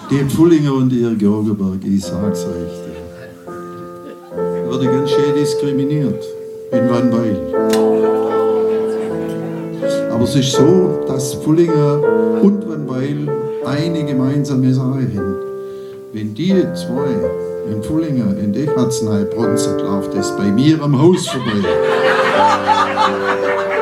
Die Pfullinger und ihr Georgenberg, ich sag's euch. Wurde ganz schön diskriminiert in Wannweil. Aber es ist so, dass Pfullinger und Wannweil eine gemeinsame Sache haben. Wenn die zwei in Pfullinger in Eckartsnei bronzen, läuft es bei mir am Haus vorbei.